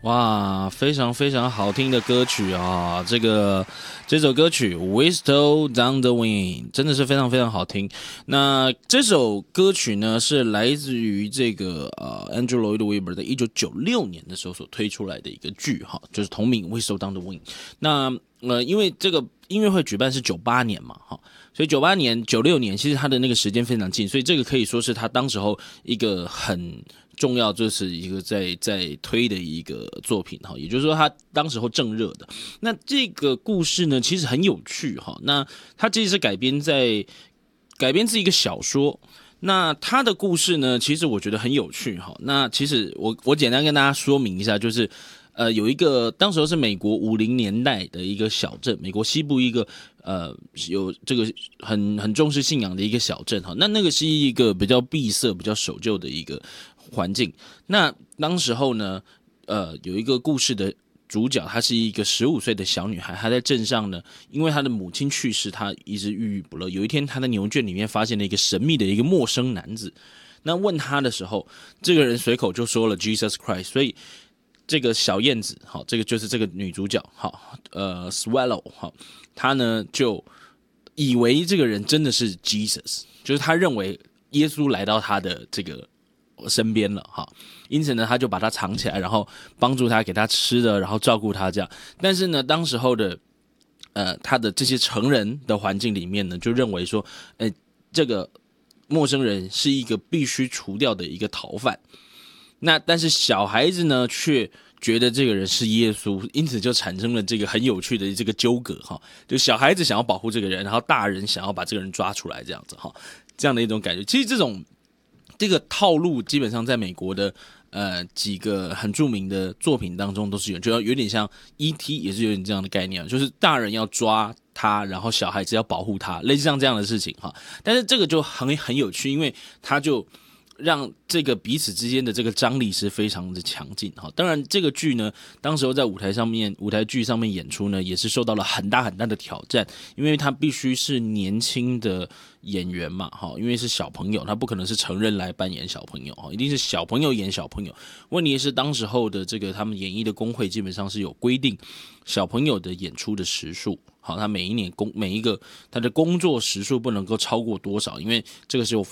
哇，非常非常好听的歌曲啊！这首歌曲《Whistle Down the Wind》真的是非常非常好听。那这首歌曲呢，是来自于Andrew Lloyd Webber 的1996年的时候所推出来的一个剧哈，就是同名《Whistle Down the Wind》。那因为这个音乐会举办是98年嘛哈，所以98年、96年其实它的那个时间非常近，所以这个可以说是他当时候一个很重要，就是一个在推的一个作品哈，也就是说他当时候正热的。那这个故事呢，其实很有趣哈。那它其实是改编自一个小说。那他的故事呢，其实我觉得很有趣哈。那其实我简单跟大家说明一下，就是有一个当时候是美国50年代的一个小镇，美国西部一个有这个很重视信仰的一个小镇哈。那个是一个比较闭塞、比较守旧的一个环境。那当时候呢，有一个故事的主角，她是一个15岁的小女孩，她在镇上呢，因为她的母亲去世，她一直郁郁不乐。有一天，她在牛圈里面发现了一个神秘的一个陌生男子。那问他的时候，这个人随口就说了 Jesus Christ， 所以这个小燕子，好，这个就是这个女主角，好，Swallow， 好，她呢就以为这个人真的是 Jesus， 就是她认为耶稣来到她的这个身边了哈，因此呢，他就把他藏起来，然后帮助他，给他吃的，然后照顾他这样。但是呢，当时候的他的这些成人的环境里面呢，就认为说，这个陌生人是一个必须除掉的一个逃犯。那但是小孩子呢，却觉得这个人是耶稣，因此就产生了这个很有趣的这个纠葛哈。就小孩子想要保护这个人，然后大人想要把这个人抓出来，这样子哈，这样的一种感觉。其实这个套路基本上在美国的几个很著名的作品当中都是有，就有点像 E.T. 也是有点这样的概念，就是大人要抓他，然后小孩子要保护他，类似像这样的事情哈。但是这个就很有趣，因为他就让这个彼此之间的这个张力是非常的强劲哈。当然，这个剧呢，当时候在舞台剧上面演出呢，也是受到了很大很大的挑战，因为他必须是年轻的演员嘛哈，因为是小朋友，他不可能是成人来扮演小朋友哈，一定是小朋友演小朋友。问题是当时候的这个他们演艺的工会基本上是有规定小朋友的演出的时数。好，他每一个他的工作时数不能够超过多少，因为这个是有